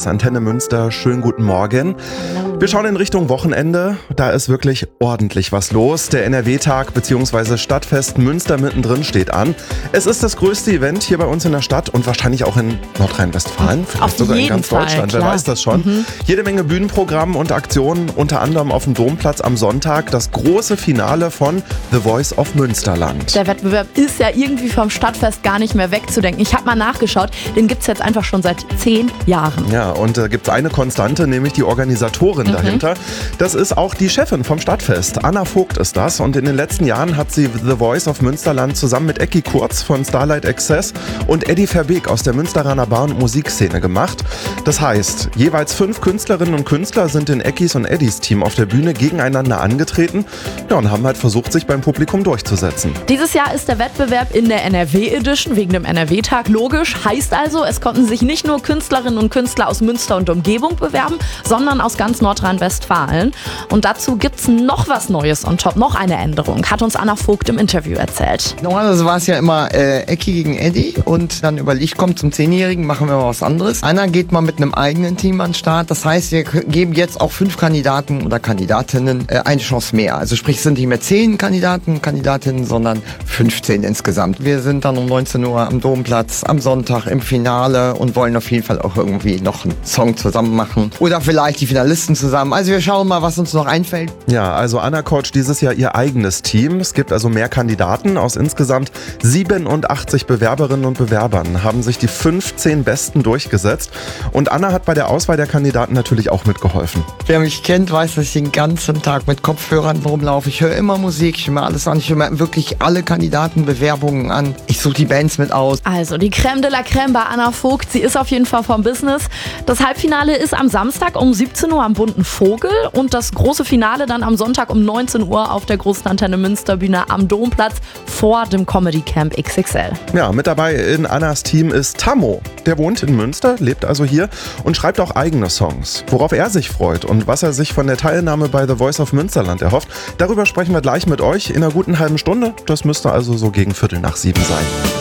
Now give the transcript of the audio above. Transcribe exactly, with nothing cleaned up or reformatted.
ist Antenne Münster. Schönen guten Morgen. Wir schauen in Richtung Wochenende. Da ist wirklich ordentlich was los. Der N R W-Tag bzw. Stadtfest Münster mittendrin steht an. Es ist das größte Event hier bei uns in der Stadt und wahrscheinlich auch in Nordrhein-Westfalen. Vielleicht Auf sogar in jeden ganz Fall, Deutschland, klar. wer weiß das schon. Mhm. Jede Menge Bühnenprogramm und Aktionen, unter anderem auf dem Domplatz am Sonntag. Das große Finale von The Voice of Münsterland. Der Wettbewerb ist ja irgendwie vom Stadtfest gar nicht mehr wegzudenken. Ich habe mal nachgeschaut, den gibt es jetzt einfach schon seit zehn Jahren. Ja, und da äh, gibt es eine Konstante, nämlich die Organisatorin mhm. dahinter. Das ist auch die Chefin vom Stadtfest. Anna Vogt ist das. Und in den letzten Jahren hat sie The Voice of Münsterland zusammen mit Ecki Kurz von Starlight Access und Eddie Verbeek aus der Münsteraner Bar- und Musikszene gemacht. Das heißt, jeweils fünf Künstlerinnen und Künstler sind in Eckis und Eddies Team auf der Bühne gegeneinander angetreten, ja, und haben halt versucht, sich beim Publikum durchzusetzen. Dieses Jahr ist der Wettbewerb in der N R W-Edition wegen dem N R W-Tag logisch. Heißt also, es konnten sich nicht nur Künstlerinnen und Künstler aus Münster und Umgebung bewerben, sondern aus ganz Nordrhein-Westfalen. Und dazu gibt es noch was Neues on top, noch eine Änderung, hat uns Anna Vogt im Interview erzählt. Normalerweise war es ja immer äh, Ecki gegen Eddie und dann überlegt, kommt zum Zehnjährigen, machen wir mal was anderes. Anna geht mal mit einem eigenen Team an den Start. Das heißt, wir geben jetzt auch fünf Kandidaten oder Kandidatinnen äh, eine Chance mehr. Also sprich, es sind nicht mehr zehn Kandidaten, Kandidatinnen, sondern fünfzehn insgesamt. Wir sind dann um neunzehn Uhr am Domplatz am Sonntag im Finale und wollen auf jeden Fall auch irgendwie noch einen Song zusammen machen. Oder vielleicht die Finalisten zusammen. Also wir schauen mal, was uns noch einfällt. Ja, also Anna coacht dieses Jahr ihr eigenes Team. Es gibt also mehr Kandidaten. Aus insgesamt siebenundachtzig Bewerberinnen und Bewerbern haben sich die fünfzehn Besten durchgesetzt. Und Anna hat bei der Auswahl der Kandidaten natürlich auch mitgeholfen. Wer mich kennt, weiß, dass ich den ganzen Tag mit Kopfhörern rumlaufe. Ich höre immer Musik, ich höre mir alles an. Ich höre mir wirklich alle Kandidatenbewerbungen an. Ich suche die Bands mit aus. Also die Crème de la Crème bei Anna Vogt. Sie ist auf jeden Fall vom Business. Das Halbfinale ist am Samstag um siebzehn Uhr am Bunten Vogel und das große Finale dann am Sonntag um neunzehn Uhr auf der großen Antenne Münsterbühne am Domplatz vor dem Comedy Camp X X L. Ja, mit dabei in Annas Team ist Tammo. Der wohnt in Münster, lebt also hier und schreibt auch eigene Songs. Worauf er sich freut und was er sich von der Teilnahme bei The Voice of Münsterland erhofft, darüber sprechen wir gleich mit euch in einer guten halben Stunde. Das müsste also so gegen Viertel nach sieben sein.